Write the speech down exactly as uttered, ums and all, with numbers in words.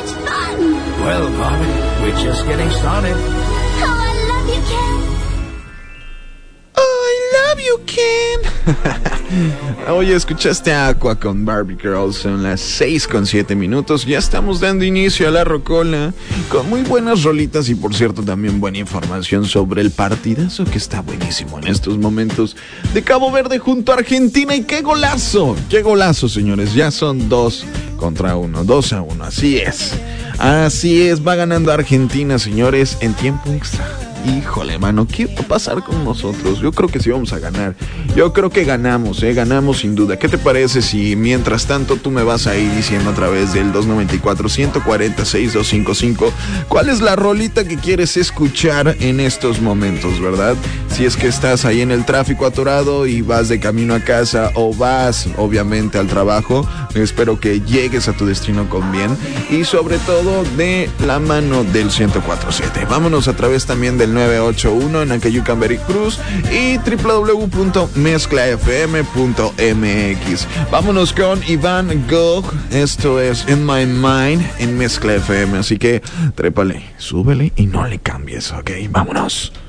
much fun. Well, Bobby, we're just getting started. Oh, I love you, Ken. I love you, Ken. Oye, escuchaste a Aqua con Barbie Girl. Son las seis con siete minutos. Ya estamos dando inicio a la rocola con muy buenas rolitas y, por cierto, también buena información sobre el partidazo que está buenísimo en estos momentos de Cabo Verde junto a Argentina. Y qué golazo, qué golazo, señores. Ya son dos contra uno, dos a uno. Así es, así es. Va ganando Argentina, señores, en tiempo extra. Híjole, mano, ¿qué va a pasar con nosotros? Yo creo que sí vamos a ganar. Yo creo que ganamos, eh, ganamos sin duda. ¿Qué te parece si mientras tanto tú me vas a ir diciendo a través del dos noventa y cuatro, ciento cuarenta, sesenta y dos cincuenta y cinco cuál es la rolita que quieres escuchar en estos momentos, ¿verdad? Si es que estás ahí en el tráfico atorado y vas de camino a casa o vas, obviamente, al trabajo, espero que llegues a tu destino con bien y sobre todo de la mano del ciento cuatro punto siete. Vámonos a través también del nueve ocho uno en Acayucan, Veracruz y doble u doble u doble u punto mezcla f m punto m x. Vámonos con Iván Gogh. Esto es In My Mind en Mezcla F M, así que trépale, súbele y no le cambies, ¿ok? Vámonos.